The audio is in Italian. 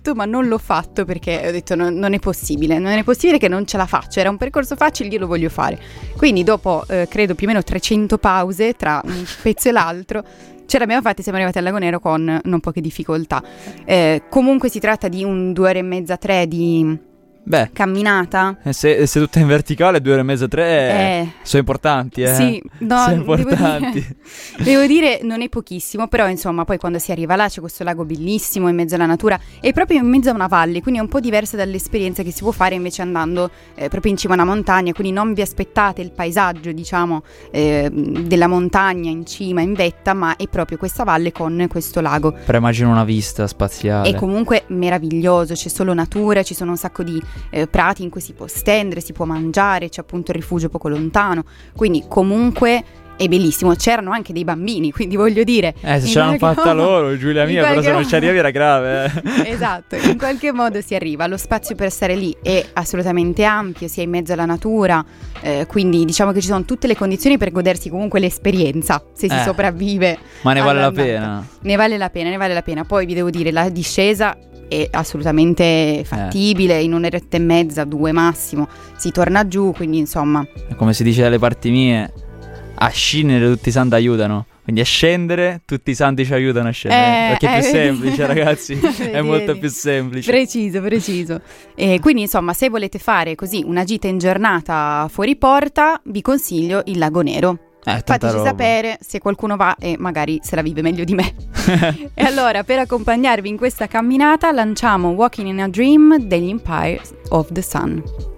detto, ma non l'ho fatto perché ho detto non è possibile che non ce la faccio, era un percorso facile, io lo voglio fare. Quindi dopo credo più o meno 300 pause tra un pezzo e l'altro ce l'abbiamo fatta e siamo arrivati al Lago Nero con non poche difficoltà. Comunque si tratta di 2 ore e mezza, 3 di camminata. Se tutta in verticale 2 ore e mezza, 3 sono importanti, Sì, no, sono importanti. Devo dire non è pochissimo, però insomma poi quando si arriva là c'è questo lago bellissimo in mezzo alla natura, è proprio in mezzo a una valle, quindi è un po' diversa dall'esperienza che si può fare invece andando proprio in cima a una montagna, quindi non vi aspettate il paesaggio, diciamo, della montagna in cima, in vetta, ma è proprio questa valle con questo lago. Però immagino una vista spaziale. È comunque meraviglioso, c'è solo natura, ci sono un sacco di prati in cui si può stendere, si può mangiare, c'è appunto il rifugio poco lontano, quindi comunque è bellissimo. C'erano anche dei bambini, quindi voglio dire, se ce l'hanno fatta loro, Giulia mia, però se non ci arrivi era grave. Esatto, in qualche modo si arriva. Lo spazio per stare lì è assolutamente ampio, si è in mezzo alla natura, quindi diciamo che ci sono tutte le condizioni per godersi comunque l'esperienza, se si sopravvive. Ma ne vale la pena? Ne vale la pena. Poi vi devo dire, la discesa è assolutamente fattibile, in 1 oretta e mezza, 2 massimo si torna giù, quindi insomma, come si dice dalle parti mie, a scendere tutti i santi aiutano, quindi a scendere tutti i santi ci aiutano a scendere, perché è più semplice, ragazzi. È molto più semplice. Preciso. E quindi insomma, se volete fare così una gita in giornata fuori porta, vi consiglio il Lago Nero. Fateci sapere se qualcuno va e magari se la vive meglio di me. E allora, per accompagnarvi in questa camminata, lanciamo Walking in a Dream degli Empire of the Sun.